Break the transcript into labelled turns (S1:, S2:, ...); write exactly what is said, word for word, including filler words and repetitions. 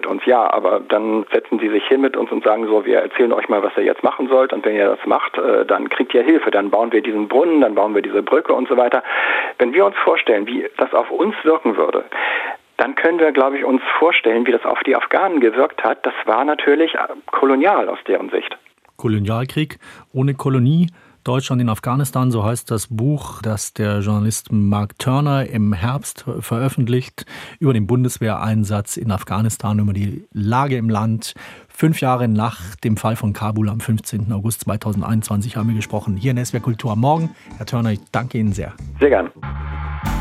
S1: uns. Ja, aber dann setzen sie sich hin mit uns und sagen so, wir erzählen euch mal, was ihr jetzt machen sollt und wenn ihr das macht, dann kriegt ihr Hilfe, dann bauen wir diesen Brunnen, dann bauen wir diese Brücke und so weiter. Wenn wir uns vorstellen, wie das auf uns wirken würde, dann können wir, glaube ich, uns vorstellen, wie das auf die Afghanen gewirkt hat. Das war natürlich kolonial aus deren Sicht.
S2: Kolonialkrieg ohne Kolonie. Deutschland in Afghanistan, so heißt das Buch, das der Journalist Mark Turner im Herbst veröffentlicht, über den Bundeswehreinsatz in Afghanistan, über die Lage im Land. Fünf Jahre nach dem Fall von Kabul am fünfzehnten August zweitausendeinundzwanzig haben wir gesprochen. Hier in S W R Kultur am Morgen. Herr Turner, ich danke Ihnen sehr.
S1: Sehr gern.